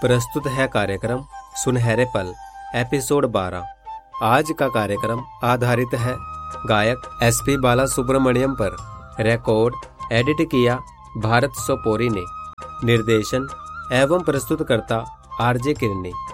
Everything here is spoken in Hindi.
प्रस्तुत है कार्यक्रम सुनहरे पल एपिसोड 12। आज का कार्यक्रम आधारित है गायक एसपी बाला सुब्रमण्यम पर। रिकॉर्ड एडिट किया भारत सोपोरी ने। निर्देशन एवं प्रस्तुतकर्ता आरजे किरनी।